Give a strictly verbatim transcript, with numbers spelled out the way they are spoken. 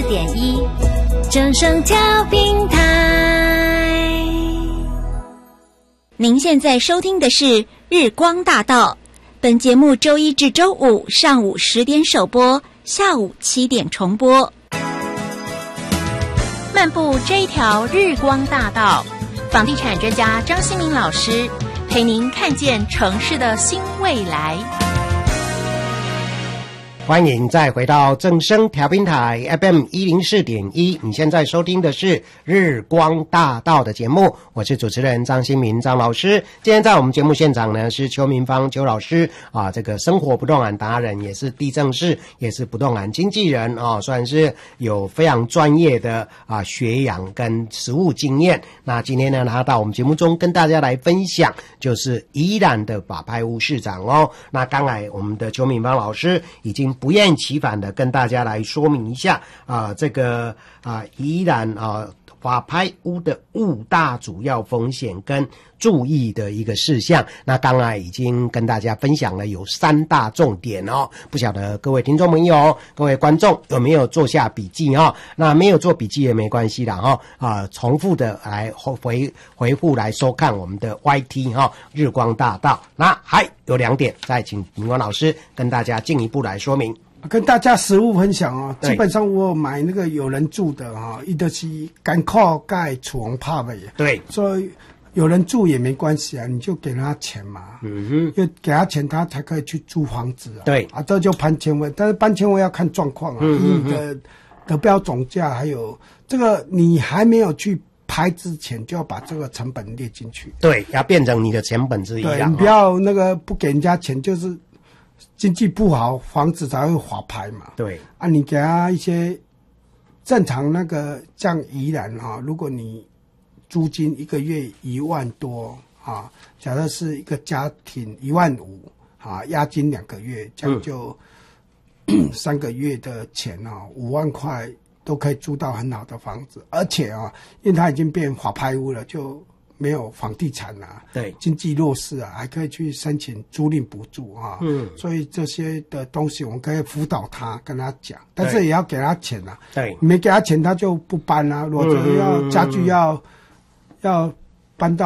点一，正声调频台。您现在收听的是日光大道，本节目周一至周五上午十点首播，下午七点重播。漫步这一条日光大道，房地产专家张新民老师陪您看见城市的新未来。 欢迎再回到正声调频台 F M 一零四点一，你现在收听的是日光大道的节目，我是主持人张新民张老师。今天在我们节目现场呢是邱明芳邱老师啊，这个生活不动产达人，也是地政士，也是不动产经纪人啊，算是有非常专业的啊学养跟实务经验。那今天呢他到我们节目中跟大家来分享，就是宜兰的法拍屋市场哦。那刚才我们的邱明芳老师已经不厌其烦的跟大家来说明一下啊、呃，这个啊、呃，宜兰啊法拍屋的五大主要风险跟注意的一个事项。那刚才已经跟大家分享了有三大重点哦，不晓得各位听众朋友、各位观众有没有做下笔记哦？那没有做笔记也没关系啦哈啊、呃，重复的来回回复来收看我们的 Y T 哈、哦、日光大道。那还有两点，再请明光老师跟大家进一步来说明。 跟大家实物分享哦，基本上我买那个有人住的哈，一的是干靠盖厝房拍的， 对， 所以有人住也没关系啊，你就给他钱嘛，嗯哼，因为给他钱他才可以去租房子啊， 对啊，这就搬迁位，但是搬迁位要看状况啊，嗯哼哼，你的得标总价还有这个你还没有去拍之前就要把这个成本列进去， 对，要变成你的成本之一， 对，你不要那个不给人家钱就是。经济不好，房子才会滑拍嘛。 对啊，你给他一些正常那个像宜兰哈，如果你租金一个月一万多啊，假设是一个家庭一万五啊，押金两个月，这样就、嗯、三个月的钱啊，五万块都可以租到很好的房子，而且啊，因为它已经变滑拍屋了，就。没有房地产啊， 对， 经济弱势啊，还可以去申请租赁补助啊，嗯，所以这些的东西我们可以辅导他，跟他讲，但是也要给他钱啊， 对， 没给他钱他就不搬啊，如果要家具要、嗯、要搬到。